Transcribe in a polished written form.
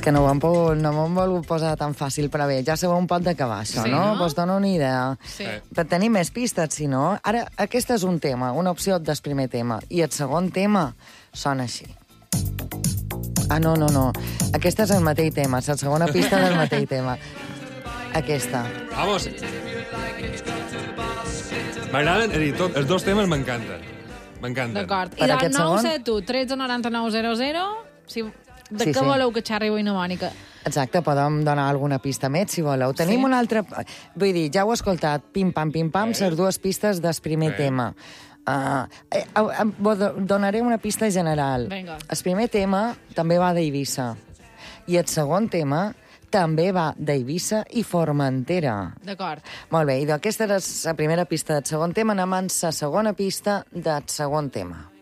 que no m'ho han volgut posar tan fàcil, però bé, ja sabeu un poc de què va això, Sí, no? no? Vos dono una idea. Sí. Per tenir més pistes, si no... Ara, aquest és un tema, una opció del primer tema, i el segon tema sona així. Ah, no. Aquest és el mateix tema, la segona pista del mateix tema. Aquesta. Vamos. M'agraden, és a dir, els dos temes m'encanten. M'encanten. D'acord. Per I del aquest segon? 971 13 99 00, si... de Sí, què sí. voleu que xerri avui una Mònica? Exacte, podem donar alguna pista més, si voleu. Tenim una altra... Vull dir, ja heu escoltat, pim-pam, les dues pistes del primer tema. Donaré una pista general. Vinga. El primer tema també va d'Eivissa. I el segon tema també va d'Eivissa i Formentera. D'acord. Molt bé, i aquesta era la primera pista del segon tema. Anem amb la segona pista del segon tema.